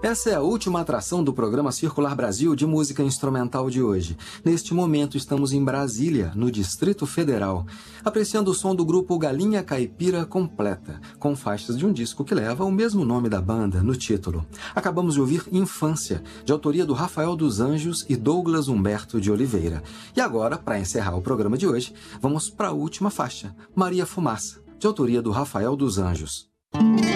Essa é a última atração do programa Circular Brasil de música instrumental de hoje. Neste momento estamos em Brasília, no Distrito Federal, apreciando o som do grupo Galinha Caipira Completa, com faixas de um disco que leva o mesmo nome da banda no título. Acabamos de ouvir Infância, de autoria do Rafael dos Anjos e Douglas Humberto de Oliveira. E agora, para encerrar o programa de hoje, vamos para a última faixa, Maria Fumaça, de autoria do Rafael dos Anjos.